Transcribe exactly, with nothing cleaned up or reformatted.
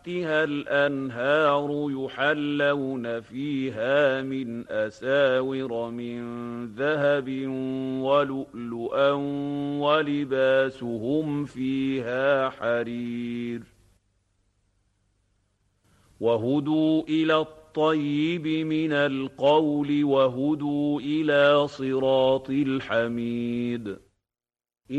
تحتها الأنهار يحلون فيها من أساور من ذهب ولؤلؤا ولباسهم فيها حرير وهدوا إلى الطيب من القول وهدوا إلى صراط الحميد